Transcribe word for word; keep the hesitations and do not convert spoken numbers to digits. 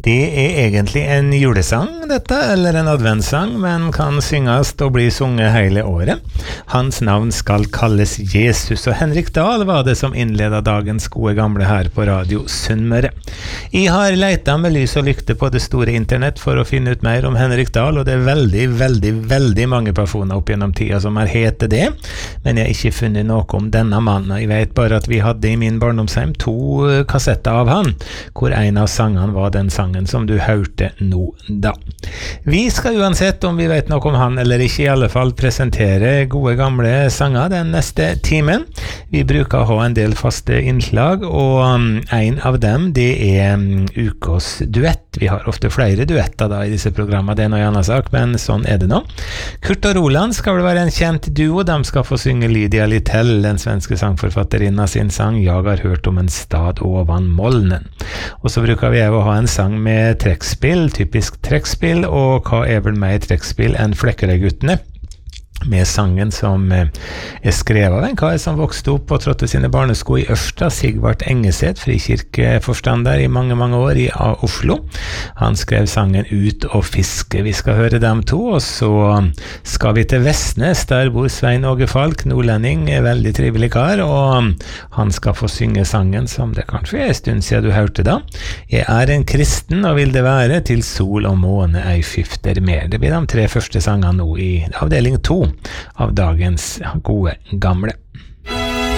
Det er egentlig en julesang, dette, eller en adventssang, men kan synges og bli sunget hele året. Hans navn skal kalles Jesus, og Henrik Dahl var det som innledet dagens gode gamle her på Radio Sunnmøre. Jeg har letet med lys og lykte på det store internett for å finne ut mer om Henrik Dahl, og det er veldig, veldig, veldig mange personer opp gjennom tida som har hete det, men jeg har ikke funnet noe om denne mannen. Jeg vet bare at vi hadde i min barndomsheim to kassetter av han, hvor en av sangene var den sangen som du hørte nå da. Vi skal uansett, om vi vet noe om han eller ikke, i alle fall presentere gode gamle sanger den neste timen. Vi bruker å ha en del faste innslag, og en av dem, det er ukos duett. Vi har ofte flere duetter da i disse programmene, det er noe annet sak, men sånn er det nå. Kurt og Roland skal vel være en kjent duo, de skal få synge Lydia Littell, den svenske sangforfatterinna sin sang «Jeg har hørt om en stad ovan molnen». Og så bruker vi å ha en sang med trekkspill, typisk trekkspill, og hva er vel mer trekkspill enn Flekkerøy-guttene? Med sangen som er skrevet av en kar som vokste opp og trådte sine barnesko i Ørsta, Sigvart Engeset, frikirkeforstander i mange, mange år i Oslo. Han skrev sangen Ut og fiske. Vi skal høre dem to, og så skal vi til Vestnes, der bor Svein Åge Falk, nordlending, veldig trivelig kar, og han skal få synge sangen som det kanskje er en stund siden du hørte da. Jeg er en kristen, og vil det være til sol og måne ei fifter mer. Det blir de tre første sangene nå i avdeling to av dagens gode gamle.